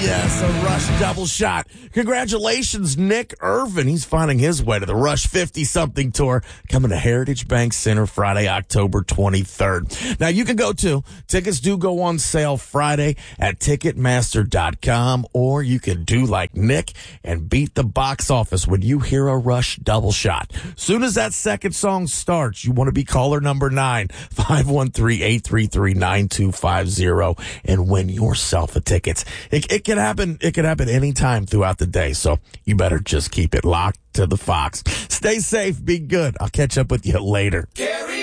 yes, a Rush double shot. Congratulations, Nick Irvin. He's finding his way to the Rush 50-something tour coming to Heritage Bank Center Friday, October 23rd. Now, you can go too. Tickets do go on sale Friday at Ticketmaster.com, or you can do like Nick and beat the box office when you hear a Rush double shot. Soon as that second song starts, you want to be caller number 9, 513-833-9250, and win yourself a ticket. It can happen. It can happen anytime throughout the day. So you better just keep it locked to the Fox. Stay safe. Be good. I'll catch up with you later.